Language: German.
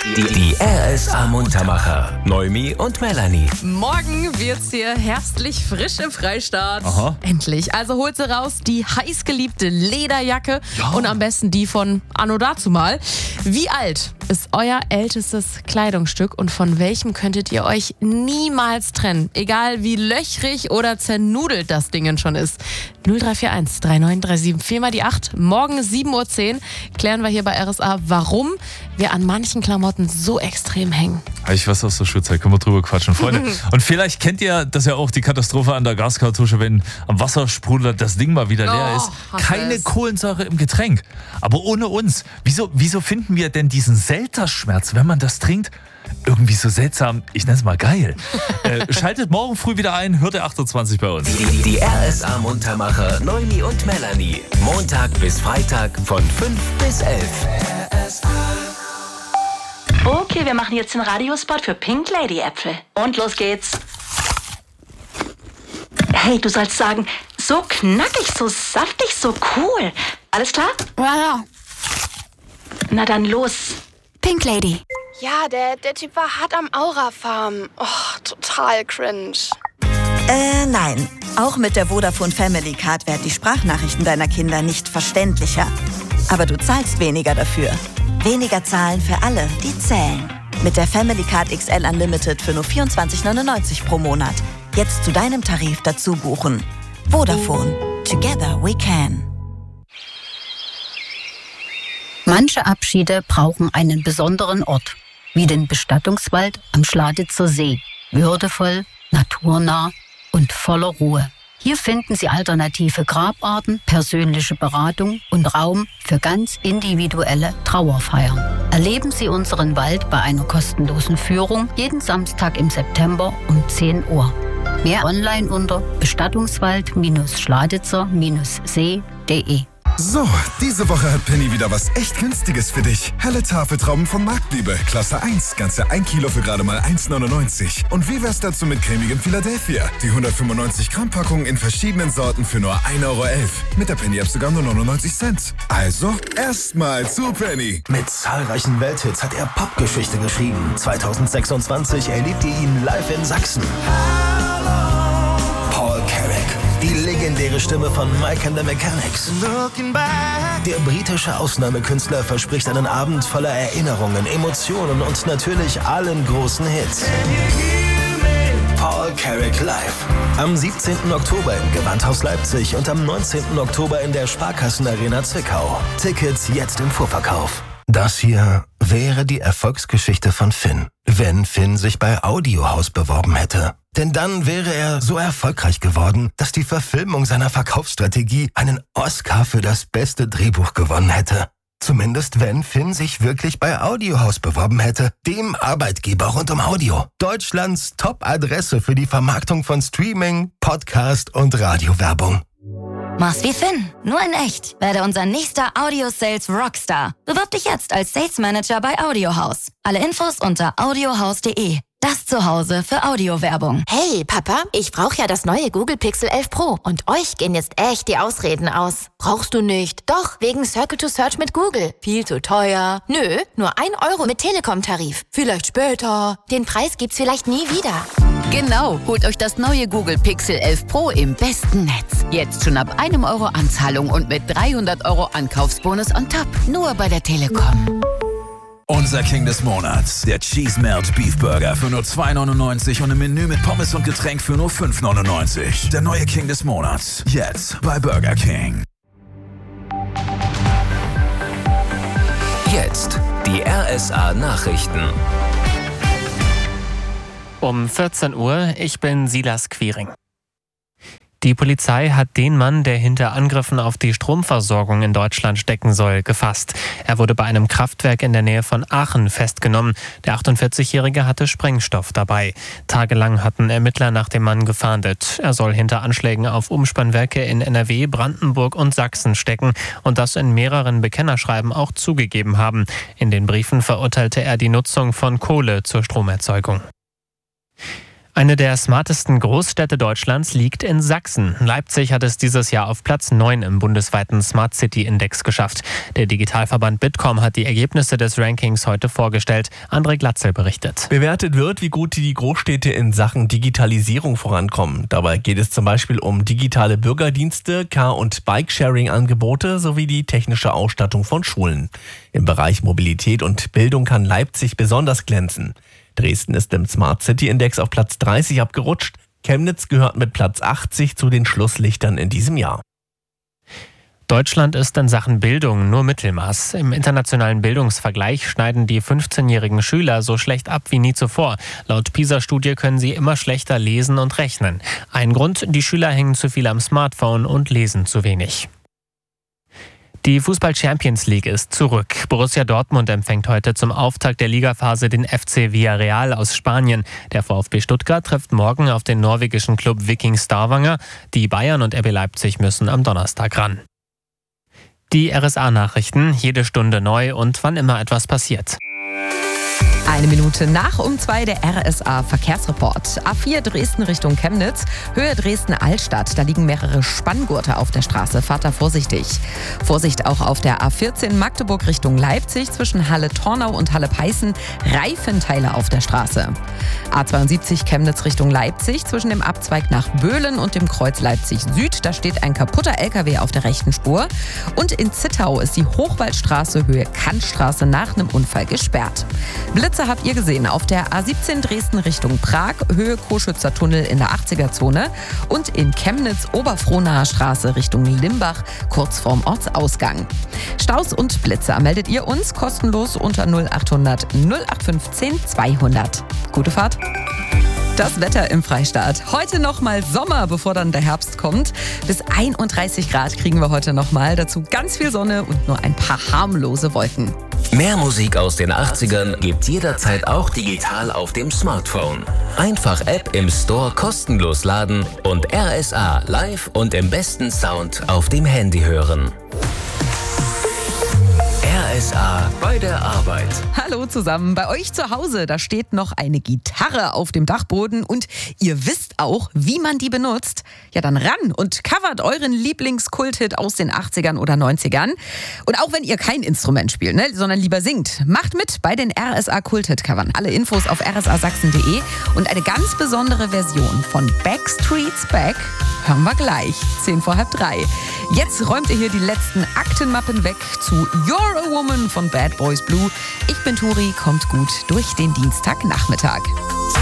Die RSA Muntermacher. Noemi und Melanie. Morgen wird's hier herbstlich frisch im Freistaat. Aha. Endlich. Also holt sie raus die heißgeliebte Lederjacke und am besten die von Anno dazumal. Wie alt ist euer ältestes Kleidungsstück und von welchem könntet ihr euch niemals trennen? Egal wie löchrig oder zernudelt das Ding schon ist. 0341 3937 4 mal die 8. Morgen 7.10 Uhr klären wir hier bei RSA, warum wir an manchen Klamotten so extrem hängen. Ich weiß aus der Schulzeit, können wir drüber quatschen, Freunde. Und vielleicht kennt ihr das ja auch, die Katastrophe an der Gaskartusche, wenn am Wassersprudler das Ding mal wieder leer ist. Keine Kohlensäure im Getränk. Aber ohne uns. Wieso finden wir denn diesen Selterschmerz, wenn man das trinkt? Irgendwie so seltsam, ich nenne es mal geil. Schaltet morgen früh wieder ein, hört ihr 28 bei uns. Die RSA Muntermacher Noemi und Melanie. Montag bis Freitag von 5 bis 11. Okay, wir machen jetzt den Radiospot für Pink Lady Äpfel. Und los geht's. Hey, du sollst sagen, so knackig, so saftig, so cool. Alles klar? Ja. Na dann los. Pink Lady. Ja, der Typ war hart am Aura-Farm. Oh, total cringe. Nein. Auch mit der Vodafone Family Card werden die Sprachnachrichten deiner Kinder nicht verständlicher. Aber du zahlst weniger dafür. Weniger zahlen für alle, die zählen. Mit der Family Card XL Unlimited für nur 24,99 pro Monat. Jetzt zu deinem Tarif dazu buchen. Vodafone. Together we can. Manche Abschiede brauchen einen besonderen Ort, wie den Bestattungswald am Schladitzer See. Würdevoll, naturnah und voller Ruhe. Hier finden Sie alternative Grabarten, persönliche Beratung und Raum für ganz individuelle Trauerfeiern. Erleben Sie unseren Wald bei einer kostenlosen Führung jeden Samstag im September um 10 Uhr. Mehr online unter bestattungswald-schladitzer-see.de. So, diese Woche hat Penny wieder was echt Günstiges für dich. Helle Tafeltrauben von Marktliebe, Klasse 1, ganze 1 Kilo für gerade mal 1,99. Und wie wär's dazu mit cremigem Philadelphia? Die 195 Gramm Packung in verschiedenen Sorten für nur 1,11 Euro. Mit der Penny-App sogar nur 99 Cent. Also, erstmal zu Penny. Mit zahlreichen Welthits hat er Popgeschichte geschrieben. 2026 erlebt ihr ihn live in Sachsen. Paul Carrack, die legendäre Stimme von Mike and the Mechanics. Der britische Ausnahmekünstler verspricht einen Abend voller Erinnerungen, Emotionen und natürlich allen großen Hits. Paul Carrack live. Am 17. Oktober im Gewandhaus Leipzig und am 19. Oktober in der Sparkassenarena Zwickau. Tickets jetzt im Vorverkauf. Das hier wäre die Erfolgsgeschichte von Finn, wenn Finn sich bei Audiohaus beworben hätte. Denn dann wäre er so erfolgreich geworden, dass die Verfilmung seiner Verkaufsstrategie einen Oscar für das beste Drehbuch gewonnen hätte. Zumindest wenn Finn sich wirklich bei Audiohaus beworben hätte, dem Arbeitgeber rund um Audio. Deutschlands Top-Adresse für die Vermarktung von Streaming, Podcast und Radiowerbung. Mach's wie Finn, nur in echt. Werde unser nächster Audio-Sales Rockstar. Bewirb dich jetzt als Sales Manager bei Audiohaus. Alle Infos unter audiohaus.de. Das Zuhause für Audiowerbung. Hey, Papa, ich brauche ja das neue Google Pixel 11 Pro. Und euch gehen jetzt echt die Ausreden aus. Brauchst du nicht? Doch, wegen Circle to Search mit Google. Viel zu teuer. Nö, nur 1 Euro mit Telekom-Tarif. Vielleicht später. Den Preis gibt's vielleicht nie wieder. Genau, holt euch das neue Google Pixel 11 Pro im besten Netz. Jetzt schon ab 1 Euro Anzahlung und mit 300 Euro Ankaufsbonus on top. Nur bei der Telekom. Unser King des Monats, der Cheese Melt Beef Burger für nur 2,99 und ein Menü mit Pommes und Getränk für nur 5,99. Der neue King des Monats, jetzt bei Burger King. Jetzt die RSA Nachrichten. Um 14 Uhr, ich bin Silas Quiring. Die Polizei hat den Mann, der hinter Angriffen auf die Stromversorgung in Deutschland stecken soll, gefasst. Er wurde bei einem Kraftwerk in der Nähe von Aachen festgenommen. Der 48-Jährige hatte Sprengstoff dabei. Tagelang hatten Ermittler nach dem Mann gefahndet. Er soll hinter Anschlägen auf Umspannwerke in NRW, Brandenburg und Sachsen stecken und das in mehreren Bekennerschreiben auch zugegeben haben. In den Briefen verurteilte er die Nutzung von Kohle zur Stromerzeugung. Eine der smartesten Großstädte Deutschlands liegt in Sachsen. Leipzig hat es dieses Jahr auf Platz 9 im bundesweiten Smart City Index geschafft. Der Digitalverband Bitkom hat die Ergebnisse des Rankings heute vorgestellt. André Glatzel berichtet. Bewertet wird, wie gut die Großstädte in Sachen Digitalisierung vorankommen. Dabei geht es zum Beispiel um digitale Bürgerdienste, Car- und Bike-Sharing-Angebote sowie die technische Ausstattung von Schulen. Im Bereich Mobilität und Bildung kann Leipzig besonders glänzen. Dresden ist im Smart City Index auf Platz 30 abgerutscht. Chemnitz gehört mit Platz 80 zu den Schlusslichtern in diesem Jahr. Deutschland ist in Sachen Bildung nur Mittelmaß. Im internationalen Bildungsvergleich schneiden die 15-jährigen Schüler so schlecht ab wie nie zuvor. Laut PISA-Studie können sie immer schlechter lesen und rechnen. Ein Grund, die Schüler hängen zu viel am Smartphone und lesen zu wenig. Die Fußball-Champions League ist zurück. Borussia Dortmund empfängt heute zum Auftakt der Ligaphase den FC Villarreal aus Spanien. Der VfB Stuttgart trifft morgen auf den norwegischen Club Viking Stavanger. Die Bayern und RB Leipzig müssen am Donnerstag ran. Die RSA-Nachrichten, jede Stunde neu und wann immer etwas passiert. 1 Minute nach um 2 der RSA-Verkehrsreport. A4 Dresden Richtung Chemnitz, Höhe Dresden-Altstadt. Da liegen mehrere Spanngurte auf der Straße. Fahrt da vorsichtig. Vorsicht auch auf der A14 Magdeburg Richtung Leipzig zwischen Halle-Tornau und Halle-Peißen. Reifenteile auf der Straße. A72 Chemnitz Richtung Leipzig zwischen dem Abzweig nach Böhlen und dem Kreuz Leipzig Süd. Da steht ein kaputter LKW auf der rechten Spur. Und in Zittau ist die Hochwaldstraße Höhe Kantstraße nach einem Unfall gesperrt. Blitze habt ihr gesehen auf der A17 Dresden Richtung Prag, Höhe Koschützer Tunnel in der 80er-Zone und in Chemnitz Oberfrohnaher Straße Richtung Limbach, kurz vorm Ortsausgang. Staus und Blitze meldet ihr uns kostenlos unter 0800 0815 200. Gute Fahrt! Das Wetter im Freistaat. Heute noch mal Sommer, bevor dann der Herbst kommt. Bis 31 Grad kriegen wir heute noch mal. Dazu ganz viel Sonne und nur ein paar harmlose Wolken. Mehr Musik aus den 80ern gibt's jederzeit auch digital auf dem Smartphone. Einfach App im Store kostenlos laden und RSA live und im besten Sound auf dem Handy hören. RSA bei der Arbeit. Hallo zusammen, bei euch zu Hause, da steht noch eine Gitarre auf dem Dachboden und ihr wisst auch, wie man die benutzt. Ja, dann ran und covert euren Lieblingskulthit aus den 80ern oder 90ern. Und auch wenn ihr kein Instrument spielt, sondern lieber singt, macht mit bei den RSA Kulthit-Covern. Alle Infos auf rsasachsen.de und eine ganz besondere Version von Backstreet's Back hören wir gleich, 3:10. Jetzt räumt ihr hier die letzten Aktenmappen weg zu You're a Woman von Bad Boys Blue. Ich bin Turi, kommt gut durch den Dienstagnachmittag.